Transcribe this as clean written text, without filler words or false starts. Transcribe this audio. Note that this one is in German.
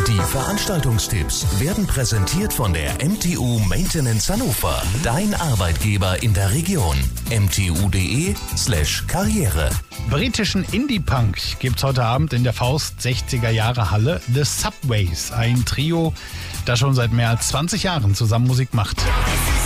Die Veranstaltungstipps werden präsentiert von der MTU Maintenance Hannover. Dein Arbeitgeber in der Region. mtu.de/Karriere. Britischen Indie-Punk gibt's heute Abend in der Faust 60er Jahre Halle. The Subways, ein Trio, das schon seit mehr als 20 Jahren zusammen Musik macht.